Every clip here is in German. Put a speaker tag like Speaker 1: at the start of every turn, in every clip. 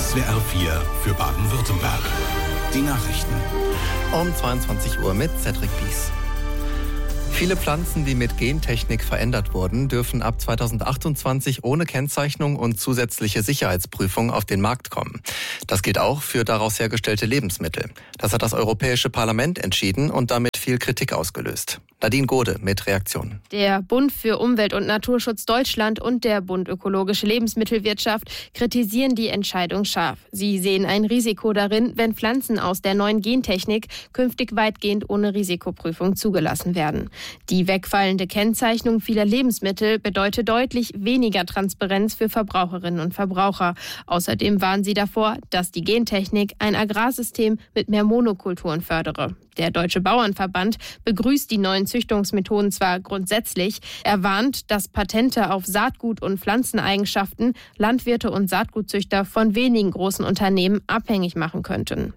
Speaker 1: SWR 4 für Baden-Württemberg. Die Nachrichten.
Speaker 2: Um 22 Uhr mit Cedric Bies. Viele Pflanzen, die mit Gentechnik verändert wurden, dürfen ab 2028 ohne Kennzeichnung und zusätzliche Sicherheitsprüfung auf den Markt kommen. Das gilt auch für daraus hergestellte Lebensmittel. Das hat das Europäische Parlament entschieden und damit viel Kritik ausgelöst. Nadine Gode mit Reaktionen.
Speaker 3: Der Bund für Umwelt- und Naturschutz Deutschland und der Bund Ökologische Lebensmittelwirtschaft kritisieren die Entscheidung scharf. Sie sehen ein Risiko darin, wenn Pflanzen aus der neuen Gentechnik künftig weitgehend ohne Risikoprüfung zugelassen werden. Die wegfallende Kennzeichnung vieler Lebensmittel bedeutet deutlich weniger Transparenz für Verbraucherinnen und Verbraucher. Außerdem warnen sie davor, dass die Gentechnik ein Agrarsystem mit mehr Monokulturen fördere. Der Deutsche Bauernverband begrüßt die neuen Züchtungsmethoden zwar grundsätzlich, er warnt, dass Patente auf Saatgut- und Pflanzeneigenschaften Landwirte und Saatgutzüchter von wenigen großen Unternehmen abhängig machen könnten.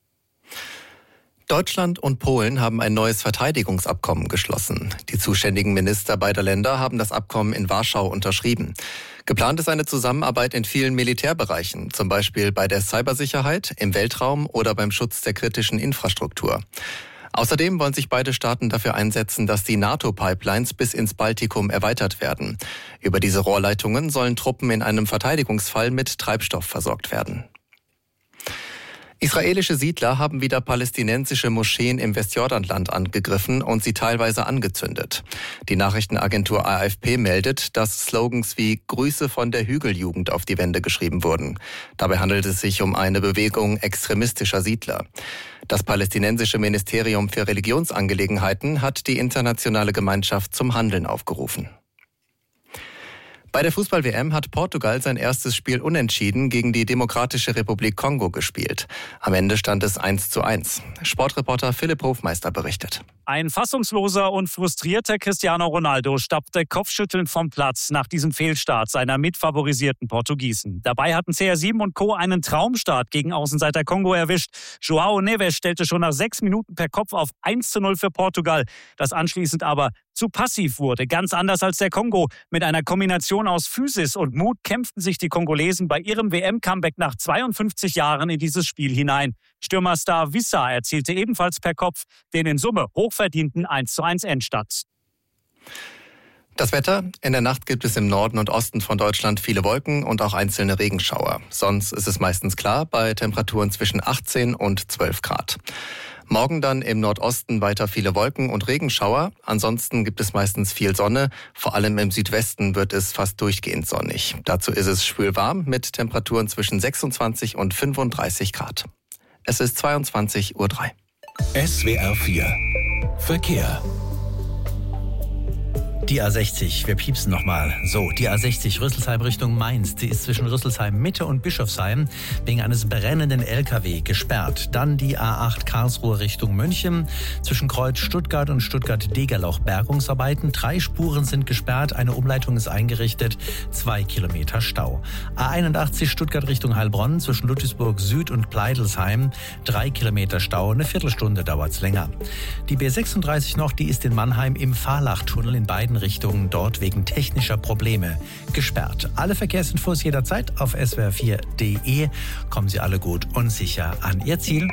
Speaker 2: Deutschland und Polen haben ein neues Verteidigungsabkommen geschlossen. Die zuständigen Minister beider Länder haben das Abkommen in Warschau unterschrieben. Geplant ist eine Zusammenarbeit in vielen Militärbereichen, zum Beispiel bei der Cybersicherheit, im Weltraum oder beim Schutz der kritischen Infrastruktur. Außerdem wollen sich beide Staaten dafür einsetzen, dass die NATO-Pipelines bis ins Baltikum erweitert werden. Über diese Rohrleitungen sollen Truppen in einem Verteidigungsfall mit Treibstoff versorgt werden. Israelische Siedler haben wieder palästinensische Moscheen im Westjordanland angegriffen und sie teilweise angezündet. Die Nachrichtenagentur AFP meldet, dass Slogans wie Grüße von der Hügeljugend auf die Wände geschrieben wurden. Dabei handelt es sich um eine Bewegung extremistischer Siedler. Das palästinensische Ministerium für Religionsangelegenheiten hat die internationale Gemeinschaft zum Handeln aufgerufen. Bei der Fußball-WM hat Portugal sein erstes Spiel unentschieden gegen die Demokratische Republik Kongo gespielt. Am Ende stand es 1:1. Sportreporter Philipp Hofmeister berichtet.
Speaker 4: Ein fassungsloser und frustrierter Cristiano Ronaldo stappte kopfschüttelnd vom Platz nach diesem Fehlstart seiner mitfavorisierten Portugiesen. Dabei hatten CR7 und Co. einen Traumstart gegen Außenseiter Kongo erwischt. João Neves stellte schon nach 6 Minuten per Kopf auf 1:0 für Portugal, das anschließend aber zu passiv wurde. Ganz anders als der Kongo. Mit einer Kombination aus Physis und Mut kämpften sich die Kongolesen bei ihrem WM-Comeback nach 52 Jahren in dieses Spiel hinein. Stürmerstar Wissa erzielte ebenfalls per Kopf den in Summe hochverdienten 1:1 Endstand.
Speaker 2: Das Wetter: In der Nacht gibt es im Norden und Osten von Deutschland viele Wolken und auch einzelne Regenschauer. Sonst ist es meistens klar bei Temperaturen zwischen 18 und 12 Grad. Morgen dann im Nordosten weiter viele Wolken und Regenschauer. Ansonsten gibt es meistens viel Sonne. Vor allem im Südwesten wird es fast durchgehend sonnig. Dazu ist es schwülwarm mit Temperaturen zwischen 26 und 35 Grad. Es ist 22:03 Uhr.
Speaker 1: SWR 4 Verkehr.
Speaker 5: Die A60, wir piepsen nochmal. So, die A60 Rüsselsheim Richtung Mainz. Die ist zwischen Rüsselsheim Mitte und Bischofsheim wegen eines brennenden LKW gesperrt. Dann die A8 Karlsruhe Richtung München. Zwischen Kreuz Stuttgart und Stuttgart-Degerloch Bergungsarbeiten. 3 Spuren sind gesperrt, eine Umleitung ist eingerichtet. 2 Kilometer Stau. A81 Stuttgart Richtung Heilbronn zwischen Ludwigsburg Süd und Pleidelsheim. 3 Kilometer Stau, eine Viertelstunde dauert's länger. Die B36 noch, die ist in Mannheim im Fahrlachtunnel in beiden Richtungen dort wegen technischer Probleme gesperrt. Alle Verkehrsinfos jederzeit auf swr4.de. Kommen Sie alle gut und sicher an Ihr Ziel.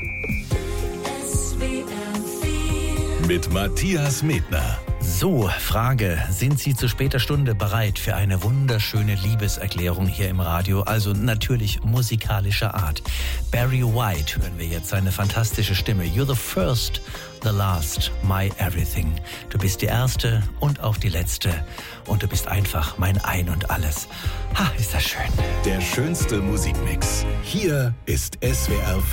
Speaker 1: Mit Matthias Medner.
Speaker 5: So, Frage, sind Sie zu später Stunde bereit für eine wunderschöne Liebeserklärung hier im Radio? Also natürlich musikalischer Art. Barry White hören wir jetzt, seine fantastische Stimme. You're the first, the last, my everything. Du bist die Erste und auch die Letzte. Und du bist einfach mein Ein und Alles. Ha, ist das schön.
Speaker 1: Der schönste Musikmix. Hier ist SWR 4.